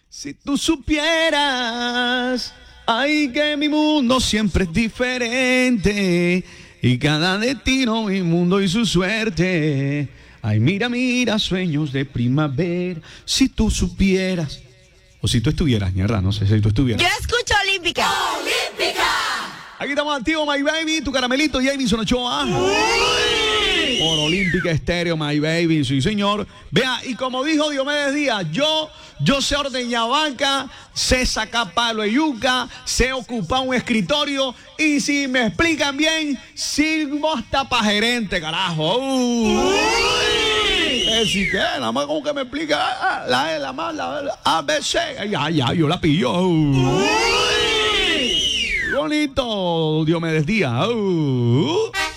Si tú supieras, ay, que mi mundo siempre es diferente y cada destino mi mundo y su suerte. Ay, mira, mira, sueños de primavera. Si tú supieras, o si tú estuvieras, mierda, no sé si tú estuvieras. Yo escucho Olímpica. Aquí estamos activos, My Baby, tu caramelito Jamison Ochoa. Por Olímpica Estéreo, My Baby, sí señor. Vea, y como dijo Diomedes Díaz, yo sé ordeñar vaca, sé sacar palo de yuca, sé ocupar un escritorio y si me explican bien, sirvo hasta pa' gerente, carajo. ¿Sí qué? Nada más como que me explica la ABC. Ya, yo la pillo. Bonito, Diomedes Díaz.